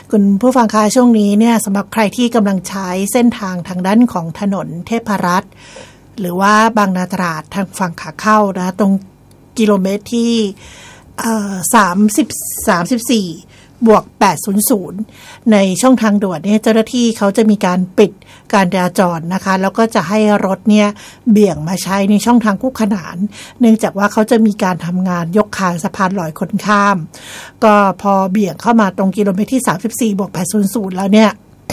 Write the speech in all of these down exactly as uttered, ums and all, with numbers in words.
คุณผู้ฟังคะช่วงนี้เนี่ยสำหรับใครที่กำลังใช้เส้นทางทางด้านของถนนเทพรัตน์หรือว่าบางนาตราดทางฝั่งขาเข้านะตรงกิโลเมตรที่สามสิบ สามสิบสี่บวกแปดร้อยในช่องทางด่วนเนี่ยเจ้าหน้าที่เขาจะมีการปิดการจราจรนะคะแล้วก็จะให้รถเนี่ยเบี่ยงมาใช้ในช่องทางคู่ขนานเนื่องจากว่าเขาจะมีการทำงานยกคานสะพานลอยคนข้ามก็พอเบี่ยงเข้ามาตรงกิโลเมตรที่สามสิบสี่บวกแปดร้อยแล้วเนี่ย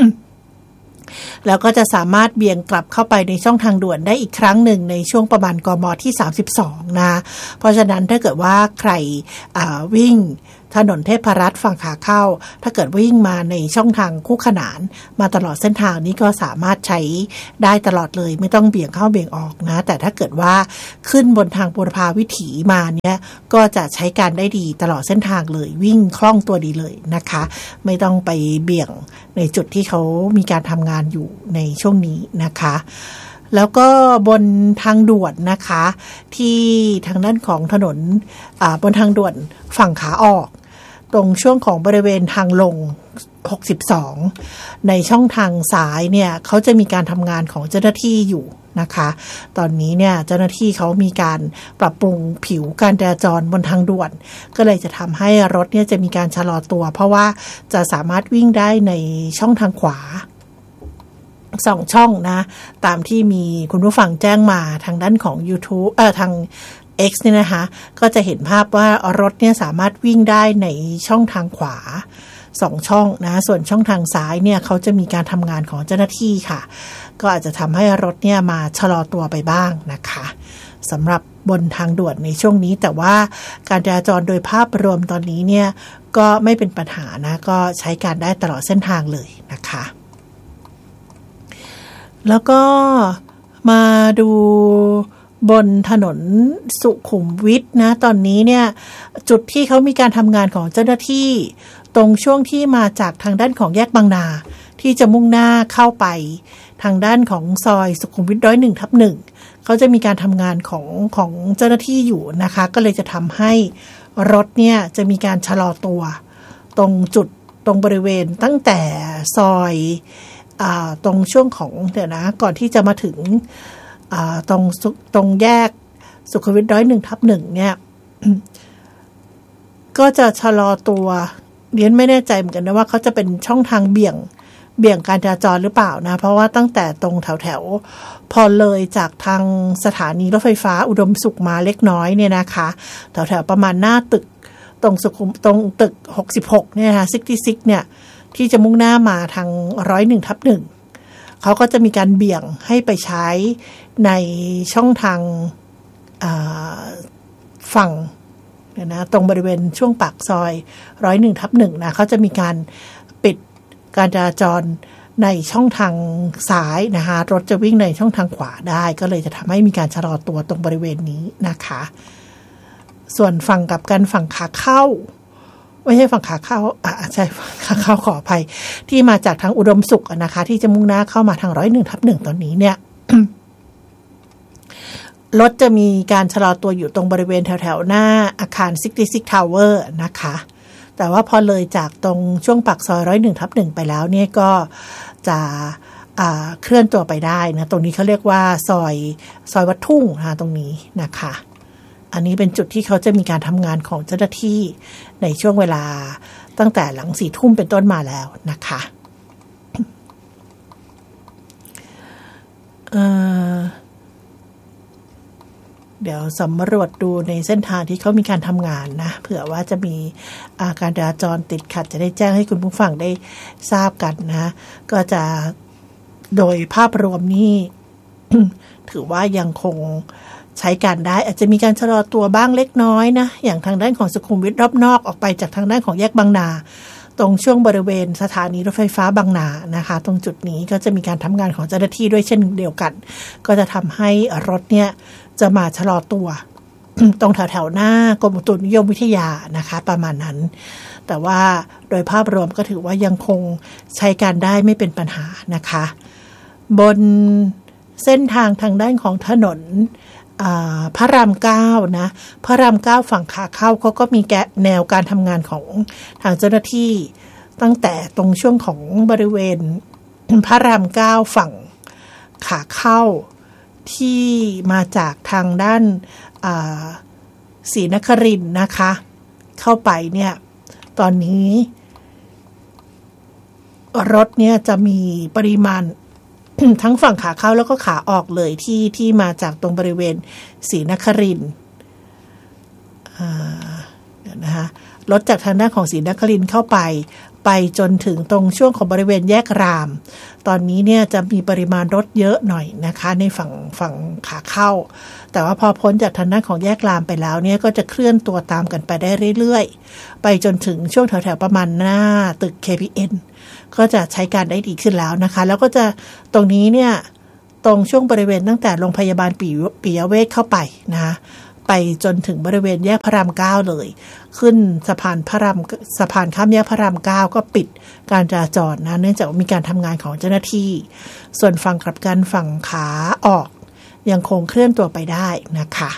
แล้วก็จะสามารถเบี่ยงกลับเข้าไปในช่องทางด่วนได้อีกครั้งหนึ่งในช่วงประมาณกมที่สามสิบสองนะเพราะฉะนั้นถ้าเกิดว่าใครวิ่งถนนเทพรัตน์ฝั่งขาเข้าถ้าเกิดวิ่งมาในช่องทางคู่ขนานมาตลอดเส้นทางนี้ก็สามารถใช้ได้ตลอดเลยไม่ต้องเบี่ยงเข้าเบี่ยงออกนะแต่ถ้าเกิดว่าขึ้นบนทางบุรพาวิถีมาเนี่ยก็จะใช้การได้ดีตลอดเส้นทางเลยวิ่งคล่องตัวดีเลยนะคะไม่ต้องไปเบี่ยงในจุดที่เขามีการทำงานอยู่ในช่วงนี้นะคะแล้วก็บนทางด่วนนะคะที่ทางด้านของถนนบนทางด่วนฝั่งขาออกตรงช่วงของบริเวณทางลงหกสิบสองในช่องทางซ้ายเนี่ยเขาจะมีการทำงานของเจ้าหน้าที่อยู่นะคะตอนนี้เนี่ยเจ้าหน้าที่เขามีการปรับปรุงผิวการจราจรบนทางด่วนก็เลยจะทำให้รถเนี่ยจะมีการชะลอตัวเพราะว่าจะสามารถวิ่งได้ในช่องทางขวาสองช่องนะตามที่มีคุณผู้ฟังแจ้งมาทางด้านของ YouTube เอ่อทาง X เนี่ยนะคะก็จะเห็นภาพว่ารถเนี่ยสามารถวิ่งได้ในช่องทางขวาสองช่องนะส่วนช่องทางซ้ายเนี่ยเขาจะมีการทำงานของเจ้าหน้าที่ค่ะก็อาจจะทำให้รถเนี่ยมาชะลอตัวไปบ้างนะคะสำหรับบนทางด่วนในช่วงนี้แต่ว่าการจราจรโดยภาพรวมตอนนี้เนี่ยก็ไม่เป็นปัญหานะก็ใช้การได้ตลอดเส้นทางเลยนะคะแล้วก็มาดูบนถนนสุขุมวิทนะตอนนี้เนี่ยจุดที่เขามีการทำงานของเจ้าหน้าที่ตรงช่วงที่มาจากทางด้านของแยกบางนาที่จะมุ่งหน้าเข้าไปทางด้านของซอยสุขุมวิทร้อยหนึ่งทับหนึ่งเขาจะมีการทำงานของของเจ้าหน้าที่อยู่นะคะก็เลยจะทำให้รถเนี่ยจะมีการชะลอตัวตรงจุดตรงบริเวณตั้งแต่ซอยตรงช่วงของเดี๋ยวนะก่อนที่จะมาถึงตรงตรงแยกสุขุมวิทร้อยหนึ่งทับหนึ่งเนี่ย ก็จะชะลอตัวเรียนไม่แน่ใจเหมือนกันนะว่าเขาจะเป็นช่องทางเบี่ยงเบี่ยงการจราจรหรือเปล่านะเพราะว่าตั้งแต่ตรงแถวแถวพอเลยจากทางสถานีรถไฟฟ้าอุดมสุขมาเล็กน้อยเนี่ยนะคะแถวแถวประมาณหน้าตึกตรงสุขุมตรงตึกหกสิบหกเนี่ยนะคะซิกที่ซิกเนี่ยที่จะมุ่งหน้ามาทางร้อยหนึ่งทับหนึ่งเขาก็จะมีการเบี่ยงให้ไปใช้ในช่องทางฝั่งเนี่ยนะตรงบริเวณช่วงปากซอยร้อยหนึ่งทับหนึ่งนะเขาจะมีการปิดการจราจรในช่องทางซ้ายนะคะรถจะวิ่งในช่องทางขวาได้ก็เลยจะทำให้มีการชะลอตัวตรงบริเวณนี้นะคะส่วนฝั่งกับกันฝั่งขาเข้าไม่ใช่ฝั่งขาเข้าอ่ะใช่ขาเข้าขออภัยที่มาจากทางอุดมสุขนะคะที่จะมุ่งหน้าเข้ามาทางร้อยหนึ่งทับหนึ่งตอนนี้เนี่ย รถจะมีการชะลอตัวอยู่ตรงบริเวณแถวๆหน้าอาคารซิกตี้ซิกทาวเวอร์นะคะแต่ว่าพอเลยจากตรงช่วงปากซอยร้อยหนึ่งทับหนึ่งไปแล้วเนี่ยก็จะเคลื่อนตัวไปได้นะตรงนี้เขาเรียกว่าซอยซอยวัดทุ่งนะตรงนี้นะคะอันนี้เป็นจุดที่เขาจะมีการทำงานของเจ้าหน้าที่ในช่วงเวลาตั้งแต่หลังสี่ทุ่มเป็นต้นมาแล้วนะคะเอ่อเดี๋ยวสำรวจดูในเส้นทางที่เขามีการทำงานนะเผื่อว่าจะมีอาการจราจรติดขัดจะได้แจ้งให้คุณผู้ฟังได้ทราบกันนะก็จะโดยภาพรวมนี่ ถือว่ายังคงใช้การได้อาจจะมีการชะลอตัวบ้างเล็กน้อยนะอย่างทางด้านของสุขุมวิทรอบนอกออกไปจากทางด้านของแยกบางนาตรงช่วงบริเวณสถานีรถไฟฟ้าบางนานะคะตรงจุดนี้ก็จะมีการทำงานของเจ้าหน้าที่ด้วยเช่นเดียวกันก็จะทำให้รถเนี่ยจะมาชะลอตัว ตรงแถวๆหน้ากรมอุตุนิยมวิทยานะคะประมาณนั้นแต่ว่าโดยภาพรวมก็ถือว่ายังคงใช้การได้ไม่เป็นปัญหานะคะบนเส้นทางทางด้านของถนนพระรามเก้านะพระรามเก้าฝั่งขาเข้าเขาก็มีแนวการทำงานของทางเจ้าหน้าที่ตั้งแต่ตรงช่วงของบริเวณพระรามเก้าฝั่งขาเข้าที่มาจากทางด้านศรีนครินทร์นะคะเข้าไปเนี่ยตอนนี้รถเนี่ยจะมีปริมาณ ทั้งฝั่งขาเข้าแล้วก็ขาออกเลยที่ที่มาจากตรงบริเวณศรีนครินทร์เดี๋ยวนะคะรถจากทางด้านของศรีนครินทร์เข้าไปไปจนถึงตรงช่วงของบริเวณแยกรามตอนนี้เนี่ยจะมีปริมาณรถเยอะหน่อยนะคะในฝั่งฝั่งขาเข้าแต่ว่าพอพ้นจากทางด้านของแยกรามไปแล้วเนี่ยก็จะเคลื่อนตัวตามกันไปได้เรื่อยๆไปจนถึงช่วงแถวๆประมาณหน้าตึก เค พี เอ็น ก็จะใช้การได้ดีขึ้นแล้วนะคะแล้วก็จะตรงนี้เนี่ยตรงช่วงบริเวณตั้งแต่โรงพยาบาลปิยเวชเข้าไปนะไปจนถึงบริเวณแยกพระรามเก้าเลยขึ้นสะพานพระรามสะพานข้ามแยกพระรามเก้าก็ปิดการจราจรนะเนื่องจากมีการทำงานของเจ้าหน้าที่ส่วนฝั่งกลับกันฝั่งขาออกยังคงเคลื่อนตัวไปได้นะคะ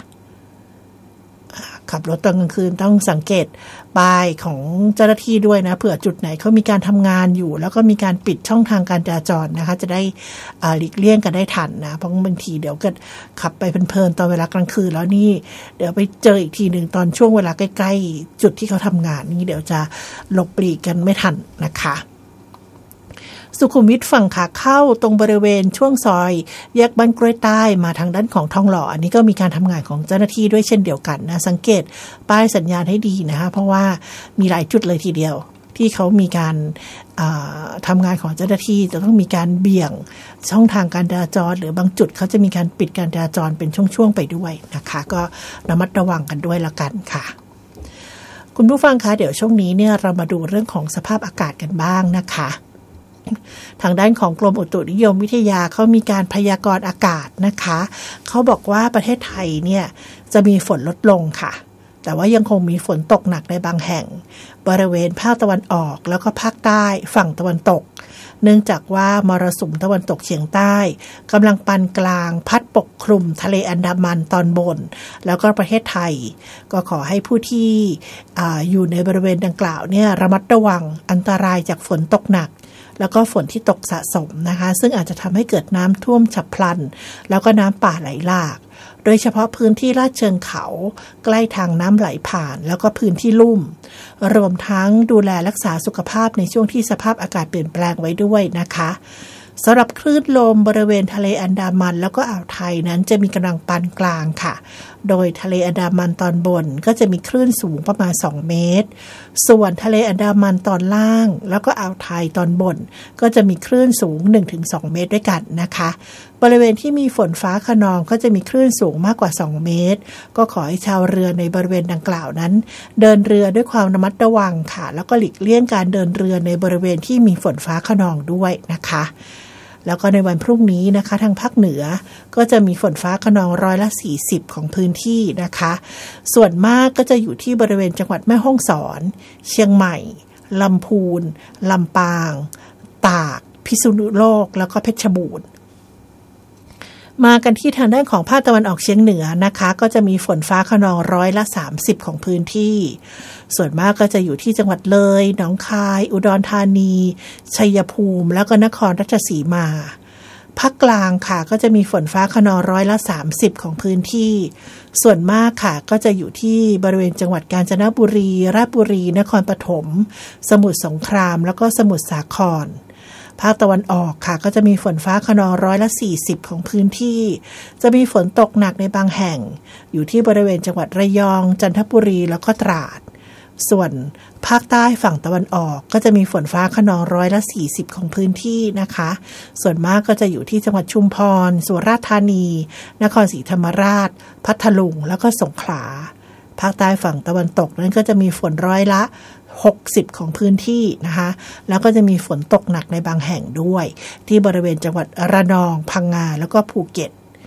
ขับรถตอนกลางคืนต้องสังเกตป้ายของเจ้าหน้าที่ด้วยนะเผื่อจุดไหนเขามีการทำงานอยู่แล้วก็มีการปิดช่องทางการจราจรนะคะจะได้หลีกเลี่ยงกันได้ทันนะเพราะบางทีเดี๋ยวก็ขับไปเพลินๆตอนเวลากลางคืนแล้วนี่เดี๋ยวไปเจออีกทีหนึ่งตอนช่วงเวลาใกล้ๆจุดที่เขาทำงานนี่เดี๋ยวจะหลบหลีกกันไม่ทันนะคะสุขุมวิทฝั่งขาเข้าตรงบริเวณช่วงซอยแยกบ้านกล้วยใต้มาทางด้านของทองหล่ออันนี้ก็มีการทำงานของเจ้าหน้าที่ด้วยเช่นเดียวกันนะสังเกตป้ายสัญญาณให้ดีนะคะเพราะว่ามีหลายจุดเลยทีเดียวที่เขามีการทำงานของเจ้าหน้าที่จะต้องมีการเบี่ยงช่องทางการจราจรหรือบางจุดเขาจะมีการปิดการจราจรเป็นช่วงๆไปด้วยนะคะก็ระมัดระวังกันด้วยละกันค่ะคุณผู้ฟังคะเดี๋ยวช่วงนี้เนี่ยเรามาดูเรื่องของสภาพอากาศกันบ้างนะคะทางด้านของกรมอุตุนิยมวิทยาเขามีการพยากรณ์อากาศนะคะเขาบอกว่าประเทศไทยเนี่ยจะมีฝนลดลงค่ะแต่ว่ายังคงมีฝนตกหนักในบางแห่งบริเวณภาคตะวันออกแล้วก็ภาคใต้ฝั่งตะวันตกเนื่องจากว่ามรสุมตะวันตกเฉียงใต้กำลังปานกลางพัดปกคลุมทะเลอันดามันตอนบนแล้วก็ประเทศไทยก็ขอให้ผู้ที่ อ, อยู่ในบริเวณดังกล่าวเนี่ยระมัดระวังอันตรายจากฝนตกหนักแล้วก็ฝนที่ตกสะสมนะคะซึ่งอาจจะทำให้เกิดน้ำท่วมฉับพลันแล้วก็น้ำป่าไหลหลากโดยเฉพาะพื้นที่ลาดเชิงเขาใกล้ทางน้ำไหลผ่านแล้วก็พื้นที่ลุ่มรวมทั้งดูแลรักษาสุขภาพในช่วงที่สภาพอากาศเปลี่ยนแปลงไว้ด้วยนะคะสำหรับคลื่นลมบริเวณทะเลอันดามันแล้วก็อ่าวไทยนั้นจะมีกำลังปานกลางค่ะโดยทะเลอันดามันตอนบนก็จะมีคลื่นสูงประมาณสองเมตรส่วนทะเลอันดามันตอนล่างแล้วก็อ่าวไทยตอนบนก็จะมีคลื่นสูง หนึ่งถึงสอง เมตรด้วยกันนะคะบริเวณที่มีฝนฟ้าคะนองก็จะมีคลื่นสูงมากกว่าสองเมตรก็ขอให้ชาวเรือในบริเวณดังกล่าวนั้นเดินเรือด้วยความระมัดระวังค่ะแล้วก็หลีกเลี่ยงการเดินเรือในบริเวณที่มีฝนฟ้าคะนองด้วยนะคะแล้วก็ในวันพรุ่งนี้นะคะทางภาคเหนือก็จะมีฝนฟ้าคะนองร้อยละสี่สิบของพื้นที่นะคะส่วนมากก็จะอยู่ที่บริเวณจังหวัดแม่ฮ่องสอนเชียงใหม่ลำพูนลำปางตากพิษณุโลกแล้วก็เพชรบูรณ์มากันที่ทางด้านของภาคตะวันออกเฉียงเหนือนะคะก็จะมีฝนฟ้าคะนองร้อยละสามสิบของพื้นที่ส่วนมากก็จะอยู่ที่จังหวัดเลยหนองคายอุดรธานีชัยภูมิแล้วก็นครราชสีมาภาคกลางค่ะก็จะมีฝนฟ้าคะนองร้อยละสามสิบของพื้นที่ส่วนมากค่ะก็จะอยู่ที่บริเวณจังหวัดกาญจนบุรีราชบุรีนครปฐมสมุทรสงครามแล้วก็สมุทรสาครภาคตะวันออกค่ะก็จะมีฝนฟ้าคะนองร้อยละสี่สิบของพื้นที่จะมีฝนตกหนักในบางแห่งอยู่ที่บริเวณจังหวัดระยองจันทบุรีแล้วก็ตราดส่วนภาคใต้ฝั่งตะวันออกก็จะมีฝนฟ้าคะนองร้อยละสี่สิบของพื้นที่นะคะส่วนมากก็จะอยู่ที่จังหวัดชุมพรสุราษฎร์ธานีนครศรีธรรมราชพัทลุงแล้วก็สงขลาภาคใต้ฝั่งตะวันตกนั้นก็จะมีฝนร้อยละหกสิบของพื้นที่นะคะแล้วก็จะมีฝนตกหนักในบางแห่งด้วยที่บริเวณจังหวัดระนองพังงาแล้วก็ภูเก็ต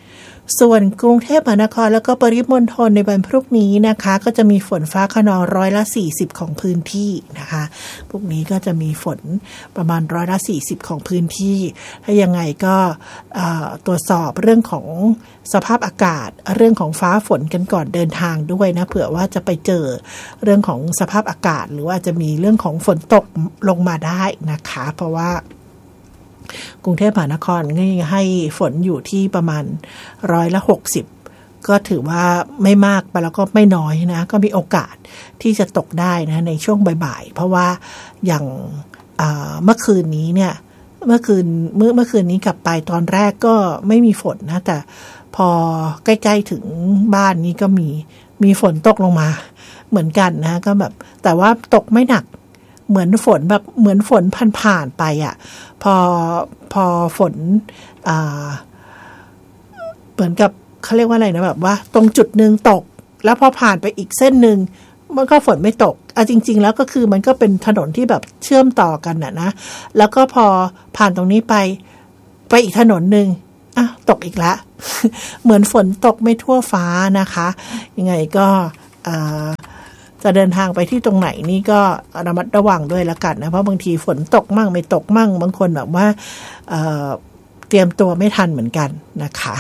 ส่วนกรุงเทพมหานครแล้วก็ปริมณฑลในวันพรุ่งนี้นะคะก็จะมีฝนฟ้าคะนองร้อยละสี่สิบของพื้นที่นะคะพรุ่งนี้ก็จะมีฝนประมาณร้อยละสี่สิบของพื้นที่ถ้ายังไงก็ตรวจสอบเรื่องของสภาพอากาศเรื่องของฟ้าฝนกันก่อนเดินทางด้วยนะเผื่อว่าจะไปเจอเรื่องของสภาพอากาศหรือว่าจะมีเรื่องของฝนตกลงมาได้นะคะเพราะว่ากรุงเทพมหานครให้ฝนอยู่ที่ประมาณร้อยละหกสิบก็ถือว่าไม่มากไปแล้วก็ไม่น้อยนะก็มีโอกาสที่จะตกได้นะในช่วงบ่ายๆเพราะว่าอย่างเมื่อคืนนี้เนี่ยเมื่อคืนเมื่อเมื่อคืนนี้กลับไปตอนแรกก็ไม่มีฝนนะแต่พอใกล้ๆถึงบ้านนี้ก็มีมีฝนตกลงมาเหมือนกันนะก็แบบแต่ว่าตกไม่หนักเหมือนฝนแบบเหมือนฝนผ่านๆไปอ่ะพอพอฝนอ่าเหมือนกับเขาเรียกว่าอะไรนะแบบว่าตรงจุดนึงตกแล้วพอผ่านไปอีกเส้นนึงมันก็ฝนไม่ตกอ่ะจริงๆแล้วก็คือมันก็เป็นถนนที่แบบเชื่อมต่อกันน่ะนะแล้วก็พอผ่านตรงนี้ไปไปอีกถนนนึงอ่ะตกอีกแล้ว เหมือนฝนตกไม่ทั่วฟ้านะคะยังไงก็อ่าจะเดินทางไปที่ตรงไหนนี่ก็ระมัดระวังด้วยละกันนะเพราะบางทีฝนตกมั่งไม่ตกมั่งบางคนแบบว่า เอ่อ เตรียมตัวไม่ทันเหมือนกันนะคะ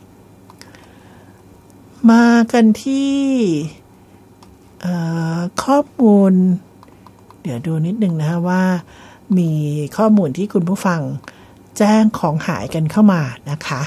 มากันที่ข้อมูลเดี๋ยวดูนิดนึงนะว่ามีข้อมูลที่คุณผู้ฟังแจ้งของหายกันเข้ามานะคะ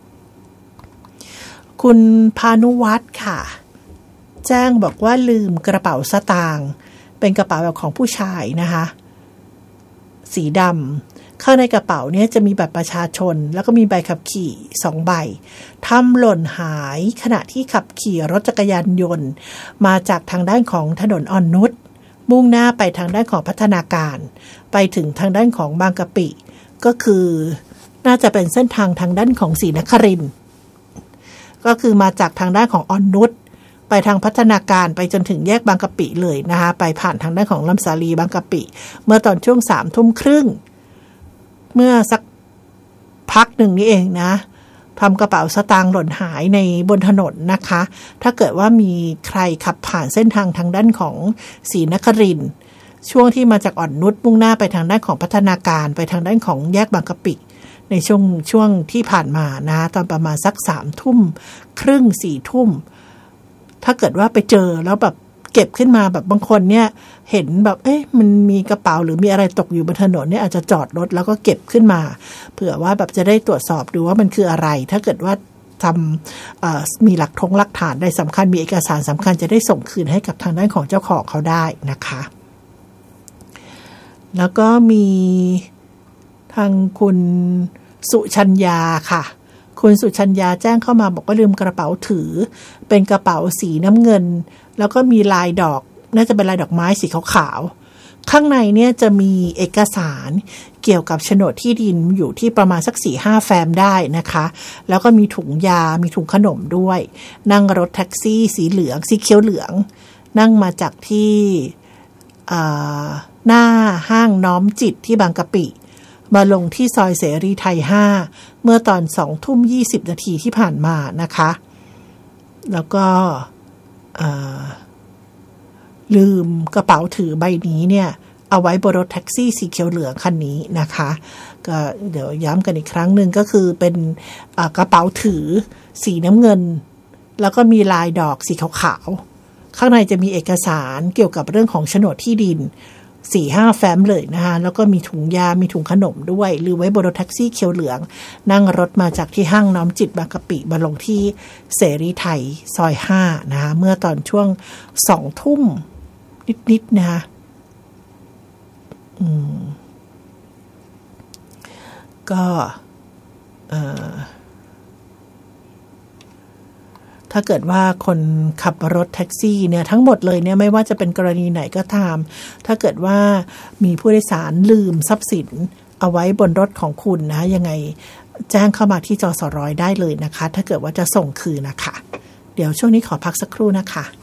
คุณพานุวัฒน์ค่ะแจ้งบอกว่าลืมกระเป๋าสตางค์เป็นกระเป๋าแบบของผู้ชายนะคะสีดำข้างในกระเป๋าเนี่ยจะมีบัตรประชาชนแล้วก็มีใบขับขี่สองใบทำหล่นหายขณะที่ขับขี่รถจักรยานยนต์มาจากทางด้านของถนนอ่อนนุชมุ่งหน้าไปทางด้านของพัฒนาการไปถึงทางด้านของบางกะปิก็คือน่าจะเป็นเส้นทางทางด้านของศรีนครินทร์ก็คือมาจากทางด้านของอ่อนนุชไปทางพัฒนาการไปจนถึงแยกบางกะปิเลยนะคะไปผ่านทางด้านของลำสาลีบางกะปิเมื่อตอนช่วงสามทุ่มครึ่งเมื่อสักพักหนึ่งนี่เองนะทำกระเป๋าสตางค์หล่นหายในบนถนนนะคะถ้าเกิดว่ามีใครขับผ่านเส้นทางทางด้านของศรีนครินทร์ช่วงที่มาจากอ่อนนุชมุ่งหน้าไปทางด้านของพัฒนาการไปทางด้านของแยกบางกะปิในช่วงช่วงที่ผ่านมานะตอนประมาณสักสามทุ่มครึ่งสี่ทุ่มถ้าเกิดว่าไปเจอแล้วแบบเก็บขึ้นมาแบบบางคนเนี่ยเห็นแบบเอ๊ะมันมีกระเป๋าหรือมีอะไรตกอยู่บนถนนเนี่ยอาจจะจอดรถแล้วก็เก็บขึ้นมาเผื่อว่าแบบจะได้ตรวจสอบดูว่ามันคืออะไรถ้าเกิดว่าทำมีหลักทงหลักฐานได้สำคัญมีเอกสารสำคัญจะได้ส่งคืนให้กับทางด้านของเจ้าของเขาได้นะคะแล้วก็มีทางคุณสุชัญญาค่ะคุณสุชัญญาแจ้งเข้ามาบอกว่าลืมกระเป๋าถือเป็นกระเป๋าสีน้ำเงินแล้วก็มีลายดอกน่าจะเป็นลายดอกไม้สีขาวๆข้างในเนี่ยจะมีเอกสารเกี่ยวกับโฉนดที่ดินอยู่ที่ประมาณสัก สี่ห้า แฟ้มได้นะคะแล้วก็มีถุงยามีถุงขนมด้วยนั่งรถแท็กซี่สีเหลืองสีเขียวเหลืองนั่งมาจากที่หน้าห้างน้อมจิตที่บางกะปิมาลงที่ซอยเสรีไทยห้าเมื่อตอน สองทุ่มยี่สิบ นาทีที่ผ่านมานะคะแล้วก็ลืมกระเป๋าถือใบนี้เนี่ยเอาไว้บนรถแท็กซี่สีเขียวเหลืองคันนี้นะคะก็เดี๋ยวย้ำกันอีกครั้งหนึ่งก็คือเป็นกระเป๋าถือสีน้ำเงินแล้วก็มีลายดอกสีขาวๆข้างในจะมีเอกสารเกี่ยวกับเรื่องของโฉนดที่ดิน สี่ห้า แฟ้มเลยนะคะแล้วก็มีถุงยามีถุงขนมด้วยลืมไว้บนรถแท็กซี่เขียวเหลืองนั่งรถมาจากที่ห้างน้อมจิตบางกะปิมาลงที่เสรีไทยซอยห้านะคะเมื่อตอนช่วงสองทุ่มนิดๆนะคะอืมก็เอ่อถ้าเกิดว่าคนขับรถแท็กซี่เนี่ยทั้งหมดเลยเนี่ยไม่ว่าจะเป็นกรณีไหนก็ตามถ้าเกิดว่ามีผู้โดยสารลืมทรัพย์สินเอาไว้บนรถของคุณนะยังไงแจ้งเข้ามาที่จสร้อยได้เลยนะคะถ้าเกิดว่าจะส่งคืนนะคะเดี๋ยวช่วงนี้ขอพักสักครู่นะคะ